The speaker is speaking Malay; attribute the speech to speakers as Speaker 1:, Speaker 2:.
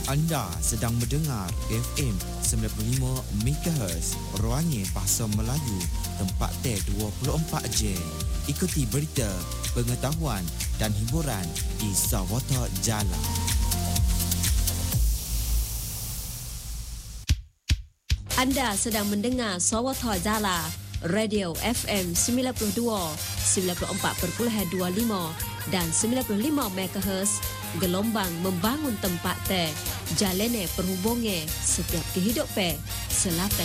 Speaker 1: Anda sedang mendengar FM 95 MHz Ruangnya Bahasa Melayu, tempat teh 24 Jam. Ikuti berita, pengetahuan dan hiburan di Sawata Jala.
Speaker 2: Anda sedang mendengar Sawata Jala, Radio FM 92, 94.25 dan 95 MHz, gelombang membangun tempat teh, jalane perhubungan setiap kehidupan, selatan